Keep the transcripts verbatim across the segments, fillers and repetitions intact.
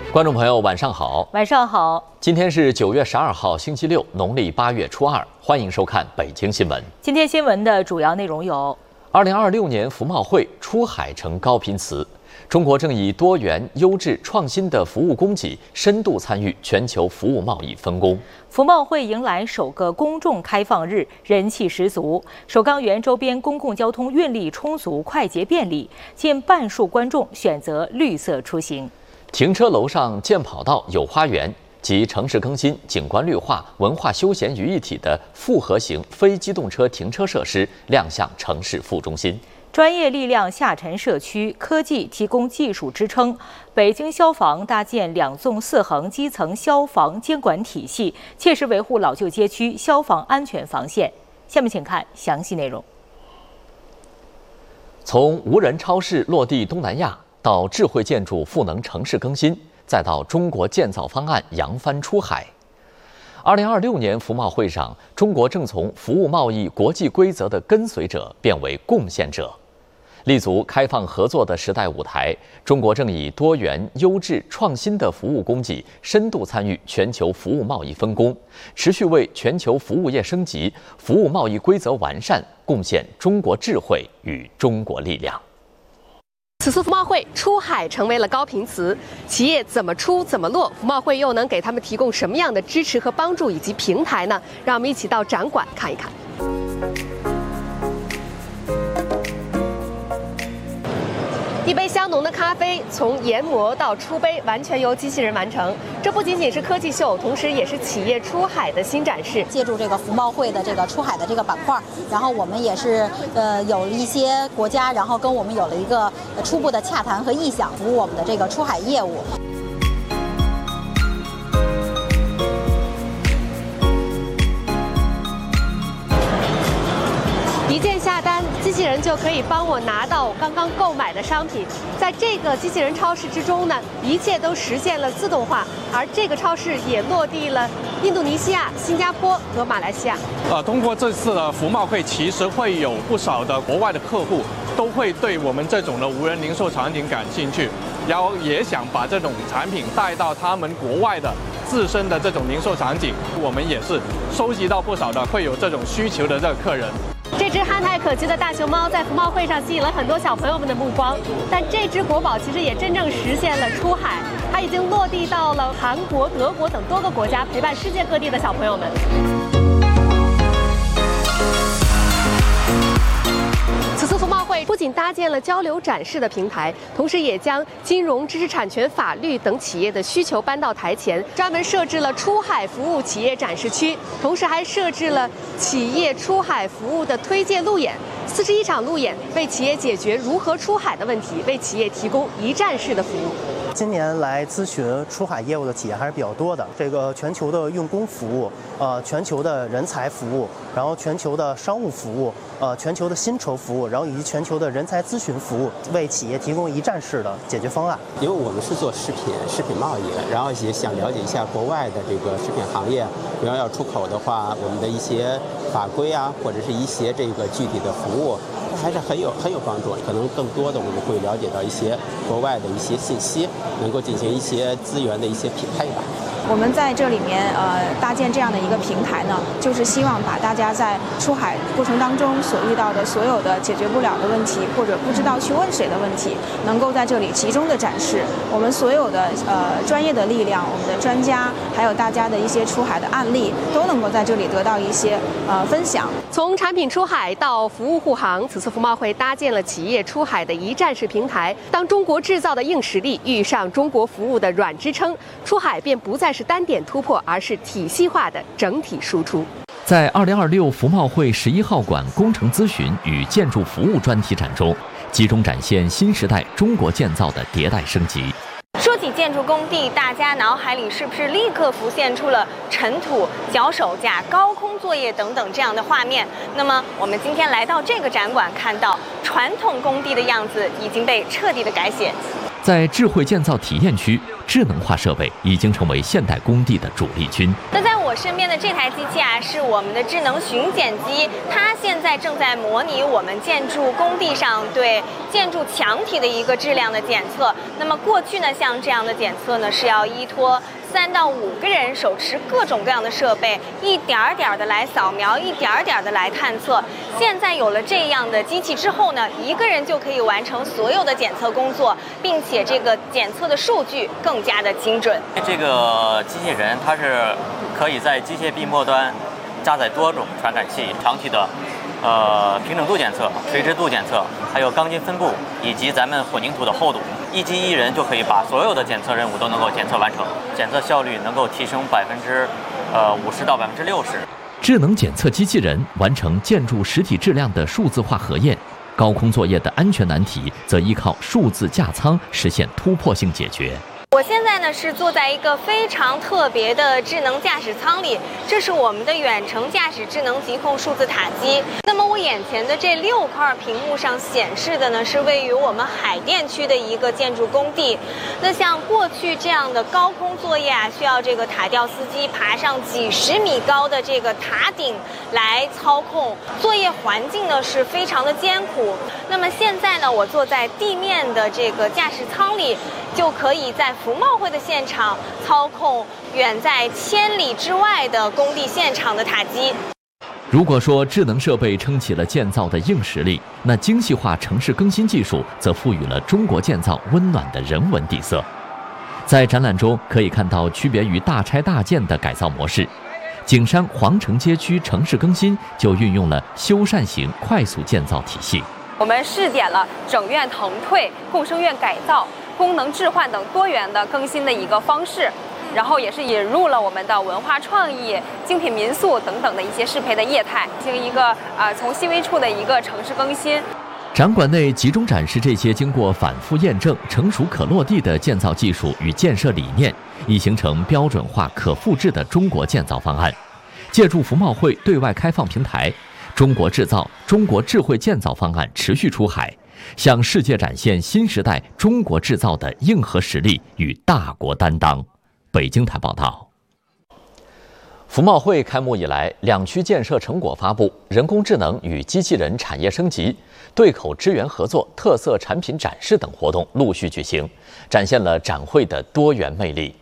观众朋友，晚上好！ 晚上好！ 今天是九月十二号，星期六，农历八月初二。欢迎收看北京新闻。 今天新闻的主要内容有： 二零二六年服贸会出海成高频词，中国正以多元、优质、创新的服务供给，深度参与全球服务贸易分工。 服贸会迎来首个公众开放日，人气十足。首钢园周边公共交通运力充足、快捷便利，近半数观众选择绿色出行。 停车楼上建跑道有花园及城市更新、景观绿化、文化休闲于一体的复合型非机动车停车设施亮相城市副中心。 专业力量下沉社区，科技提供技术支撑。北京消防搭建两纵四横基层消防监管体系，切实维护老旧街区消防安全防线。下面请看详细内容。从无人超市落地东南亚，到智慧建筑赋能城市更新，再到中国建造方案扬帆出海。二零二六年服贸会上，中国正从服务贸易国际规则的跟随者变为贡献者。立足开放合作的时代舞台，中国正以多元、优质、创新的服务供给，深度参与全球服务贸易分工，持续为全球服务业升级、服务贸易规则完善贡献中国智慧与中国力量。 此次服贸会出海成为了高频词，企业怎么出怎么落，服贸会又能给他们提供什么样的支持和帮助以及平台呢？让我们一起到展馆看一看。一杯香浓的咖啡，从研磨到出杯，完全由机器人完成。这不仅仅是科技秀，同时也是企业出海的新展示。 借助这个服贸会的这个出海的这个板块，然后我们也是呃有一些国家，然后跟我们有了一个初步的洽谈和意向，服务我们的这个出海业务。 一键下单，机器人就可以帮我拿到我刚刚购买的商品。在这个机器人超市之中呢，一切都实现了自动化，而这个超市也落地了印度尼西亚、新加坡和马来西亚。 呃，通过这次的服贸会，其实会有不少的国外的客户都会对我们这种的无人零售产品感兴趣，然后也想把这种产品带到他们国外的自身的这种零售场景。我们也是收集到不少的会有这种需求的这个客人。 这只憨态可掬的大熊猫在服贸会上吸引了很多小朋友们的目光，但这只国宝其实也真正实现了出海，它已经落地到了韩国、德国等多个国家，陪伴世界各地的小朋友们。此次服贸会不仅搭建了交流展示的平台，同时也将金融、知识产权、法律等企业的需求搬到台前，专门设置了出海服务企业展示区，同时还设置了企业出海服务的推介路演。四十一场路演为企业解决如何出海的问题，为企业提供一站式的服务。 今年来咨询出海业务的企业还是比较多的，这个全球的用工服务，呃，全球的人才服务，然后全球的商务服务，呃，全球的薪酬服务，然后以及全球的人才咨询服务，为企业提供一站式的解决方案。 因为我们是做食品、食品贸易的，然后也想了解一下国外的这个食品行业，比方要出口的话，我们的一些法规啊，或者是一些这个具体的服务，还是很有很有帮助。可能更多的我们会了解到一些国外的一些信息，能够进行一些资源的一些匹配吧。 我们在这里面呃搭建这样的一个平台呢，就是希望把大家在出海过程当中所遇到的所有的解决不了的问题，或者不知道去问谁的问题，能够在这里集中的展示。我们所有的呃专业的力量，我们的专家，还有大家的一些出海的案例，都能够在这里得到一些呃分享。 从产品出海到服务护航，此次服贸会搭建了企业出海的一站式平台。当中国制造的硬实力遇上中国服务的软支撑，出海便不再是单点突破，而是体系化的整体输出。 在二零二六服贸会十一号馆工程咨询与建筑服务专题展中，集中展现新时代中国建造的迭代升级。 说起建筑工地，大家脑海里是不是立刻浮现出了尘土、脚手架、高空作业等等这样的画面？那么我们今天来到这个展馆，看到传统工地的样子已经被彻底的改写。 在智慧建造体验区，智能化设备已经成为现代工地的主力军。 那在我我身边的这台机器啊，是我们的智能巡检机，它现在正在模拟我们建筑工地上对建筑墙体的一个质量的检测。那么过去呢，像这样的检测呢，是要依托三到五个人手持各种各样的设备，一点儿点儿的来扫描，一点儿点儿的来探测。现在有了这样的机器之后呢，一个人就可以完成所有的检测工作，并且这个检测的数据更加的精准。 这个机器人它是可以在机械臂末端加载多种传感器，墙体的呃平整度检测、垂直度检测，还有钢筋分布以及咱们混凝土的厚度。一机一人就可以把所有的检测任务都能够检测完成，检测效率能够提升百分之呃五十到百分之六十。 智能检测机器人完成建筑实体质量的数字化核验，高空作业的安全难题则依靠数字架舱实现突破性解决。 我现在呢是坐在一个非常特别的智能驾驶舱里，这是我们的远程驾驶智能疾控数字塔机。那么我眼前的这六块屏幕上显示的呢，是位于我们海淀区的一个建筑工地。那像过去这样的高空作业啊，需要这个塔吊司机爬上几十米高的这个塔顶来操控，作业环境呢是非常的艰苦。那么现在呢，我坐在地面的这个驾驶舱里，就可以在服贸会的现场操控远在千里之外的工地现场的塔机。 如果说智能设备撑起了建造的硬实力，那精细化城市更新技术则赋予了中国建造温暖的人文底色。在展览中可以看到区别于大拆大建的改造模式，景山皇城街区城市更新就运用了修缮型快速建造体系。 我们试点了整院腾退、共生院改造、功能置换等多元的更新的一个方式，然后也是引入了我们的文化创意、精品民宿等等的一些适配的业态，进行一个啊、呃、从细微处的一个城市更新。 展馆内集中展示这些经过反复验证、成熟可落地的建造技术与建设理念，已形成标准化、可复制的中国建造方案。借助服贸会对外开放平台，中国制造、中国智慧建造方案持续出海，向世界展现新时代中国制造的硬核实力与大国担当。北京台报道。 服贸会开幕以来，两区建设成果发布、人工智能与机器人产业升级、对口支援合作、特色产品展示等活动陆续举行，展现了展会的多元魅力。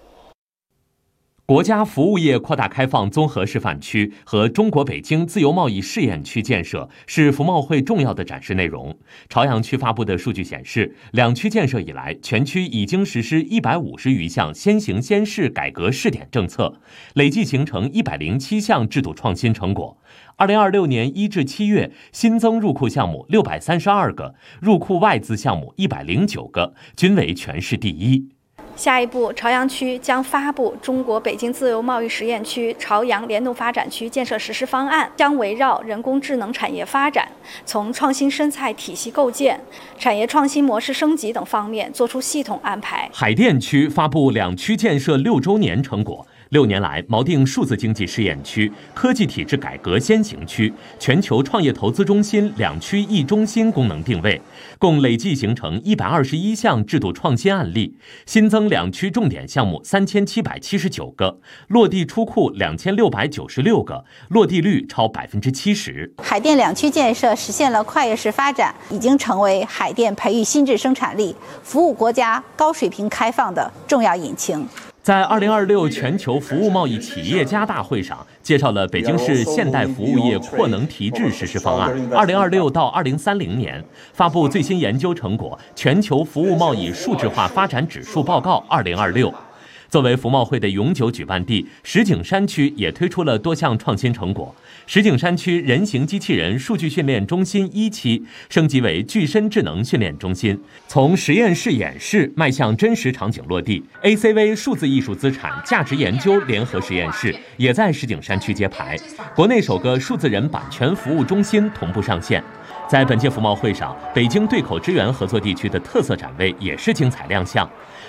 国家服务业扩大开放综合示范区和中国北京自由贸易试验区建设是服贸会重要的展示内容。朝阳区发布的数据显示，两区建设以来，全区已经实施一百五十余项先行先试改革试点政策，累计形成一百零七项制度创新成果。二零二六年一至七月，新增入库项目六百三十二个，入库外资项目一百零九个，均为全市第一。 下一步，朝阳区将发布中国北京自由贸易实验区朝阳联动发展区建设实施方案，将围绕人工智能产业发展，从创新生态体系构建、产业创新模式升级等方面作出系统安排。 海淀区发布两区建设六周年成果。六年来，锚定数字经济试验区、科技体制改革先行区、全球创业投资中心两区一中心功能定位，共累计形成一百二十一项制度创新案例，新增两区重点项目三千七百七十九个，落地出库两千六百九十六个，落地率超百分之七十。 海淀两区建设实现了跨越式发展，已经成为海淀培育新质生产力、服务国家高水平开放的重要引擎。 在二零二六全球服务贸易企业家大会上，介绍了北京市现代服务业扩能提质实施方案，二零二六到二零三零年发布最新研究成果《全球服务贸易数字化发展指数报告二零二六》。作为服贸会的永久举办地，石景山区也推出了多项创新成果。石景山区人形机器人数据训练中心一期升级为具身智能训练中心，从实验室演示迈向真实场景落地。A C V 数字艺术资产价值研究联合实验室也在石景山区揭牌，国内首个数字人版权服务中心同步上线。在本届服贸会上，北京对口支援合作地区的特色展位也是精彩亮相。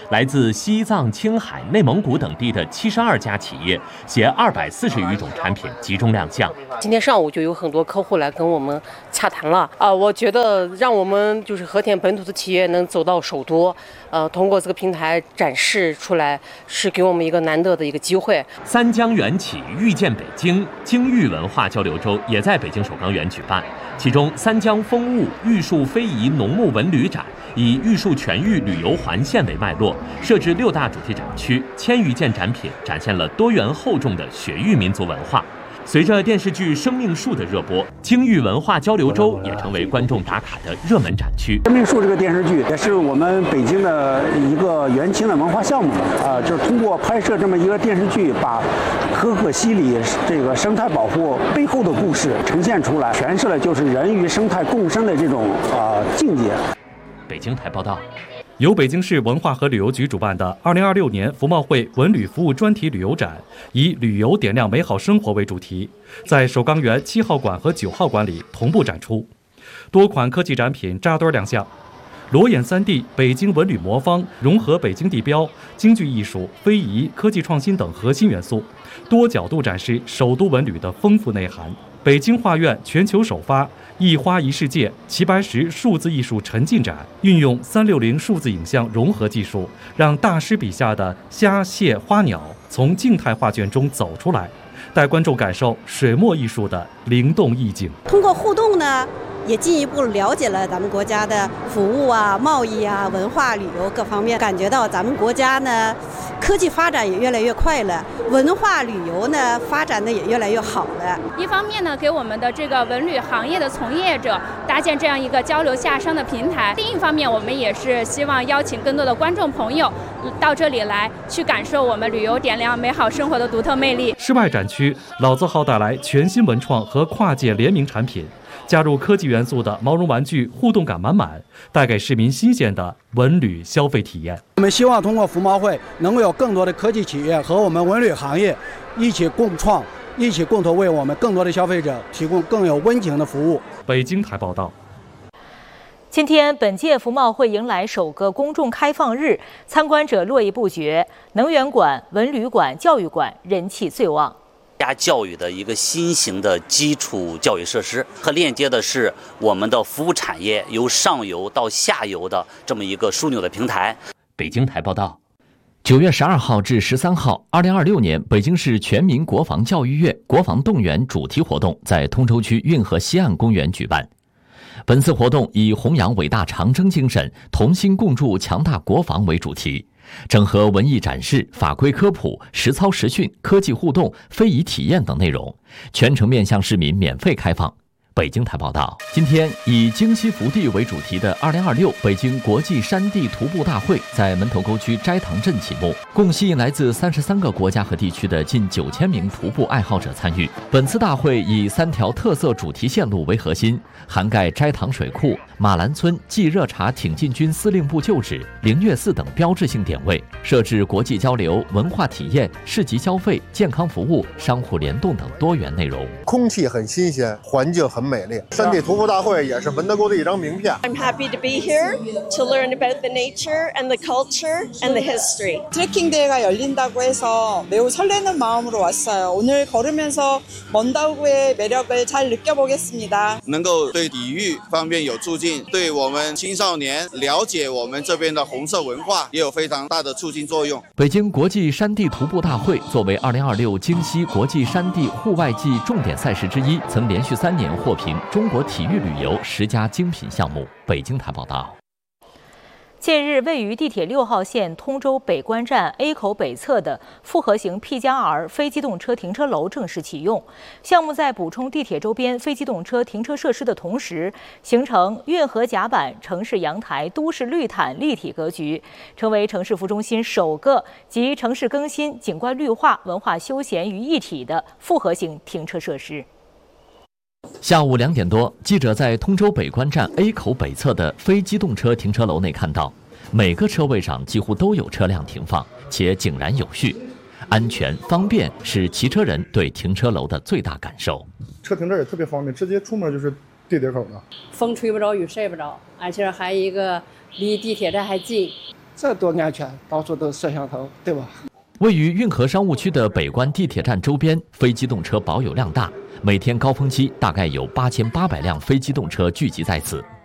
来自西藏、青海、内蒙古等地的七十二家企业，携二百四十余种产品集中亮相。 今天上午就有很多客户来跟我们洽谈了啊，我觉得让我们就是和田本土的企业能走到首都，呃，通过这个平台展示出来，是给我们一个难得的一个机会。 三江源起遇见北京，京豫文化交流周也在北京首钢园举办。其中，三江风物玉树非遗农牧文旅展以玉树全域旅游环线为脉络，设置六大主题展区，千余件展品展现了多元厚重的雪域民族文化。随着电视剧《生命树》的热播，京豫文化交流周也成为观众打卡的热门展区。 生命树这个电视剧也是我们北京的一个元青的文化项目啊、呃，就是通过拍摄这么一个电视剧，把可可西里这个生态保护背后的故事呈现出来，诠释了就是人与生态共生的这种啊、呃、境界。 北京台报道。 由北京市文化和旅游局主办的二零二六年服贸会文旅服务专题旅游展，以旅游点亮美好生活为主题，在首钢园七号馆和九号馆里同步展出，多款科技展品扎堆亮相。裸眼 三 D 北京文旅魔方融合北京地标、京剧艺术、非遗、科技创新等核心元素，多角度展示首都文旅的丰富内涵。北京画院全球首发一花一世界齐白石数字艺术沉浸展，运用三六零数字影像融合技术，让大师笔下的虾蟹花鸟从静态画卷中走出来，带观众感受水墨艺术的灵动意境。 通过互动呢，也进一步了解了咱们国家的服务啊、贸易啊、文化旅游各方面，感觉到咱们国家呢，科技发展也越来越快了，文化旅游呢发展的也越来越好了。 一方面呢，给我们的这个文旅行业的从业者搭建这样一个交流下商的平台；另一方面，我们也是希望邀请更多的观众朋友到这里来，去感受我们旅游点亮美好生活的独特魅力。 室外展区，老字号带来全新文创和跨界联名产品。加入科技元素的毛绒玩具互动感满满，带给市民新鲜的文旅消费体验。 我们希望通过服贸会，能够有更多的科技企业和我们文旅行业一起共创，一起共同为我们更多的消费者提供更有温情的服务。 北京台报道。 今天，本届服贸会迎来首个公众开放日，参观者络绎不绝，能源馆、文旅馆、教育馆人气最旺。 家教育的一个新型的基础教育设施，和链接的是我们的服务产业由上游到下游的这么一个枢纽的平台。 北京台报道， 九月十二号至十三号，二零二六年北京市全民国防教育月国防动员主题活动在通州区运河西岸公园举办。本次活动以弘扬伟大长征精神、同心共筑强大国防为主题。整合文艺展示、法规科普、实操实训、科技互动、非遗体验等内容，全程面向市民免费开放。北京台报道，今天以京西福地为主题的二零二六北京国际山地徒步大会在门头沟区斋堂镇启幕，共吸引来自三十三个国家和地区的近九千名徒步爱好者参与。本次大会以三条特色主题线路为核心，涵盖斋堂水库、马兰村冀热察挺进军司令部旧址、灵岳寺等标志性点位，设置国际交流、文化体验、市集消费、健康服务、商户联动等多元内容。 空气很新鲜，环境很美丽。山地徒步大会也是门头沟的一张名片。 I'm happy to be here to learn about the nature and the culture and the history. 트레킹 대회가 열린다고 해서 매우 설레는 마음으로 왔어요. 오늘 걸으면서 먼다우의 매력을 잘 느껴보겠습니다. 能够对体育方面有促进，对我们青少年了解我们这边的红色文化也有非常大的促进作用。 北京国际山地徒步大会作为二零二六京西国际山地户外季重点赛事之一，曾连续三年获评中国体育旅游十佳精品项目。北京台报道。近日，位于地铁六号线通州北关站 A 口北侧的复合型 P 加 R 非机动车停车楼正式启用。项目在补充地铁周边非机动车停车设施的同时，形成运河甲板、城市阳台、都市绿毯立体格局，成为城市服中心首个集城市更新、景观绿化、文化休闲于一体的复合型停车设施。下午两点多，记者在通州北关站 A 口北侧的非机动车停车楼内看到，每个车位上几乎都有车辆停放，且井然有序。安全方便是骑车人对停车楼的最大感受。 车停这也特别方便，直接出门就是地铁口了， 风吹不着，雨晒不着，而且还一个离地铁站还近。 这多安全，到处都摄像头，对吧？ 位于运河商务区的北关地铁站周边，非机动车保有量大，每天高峰期大概有八千八百辆非机动车聚集在此。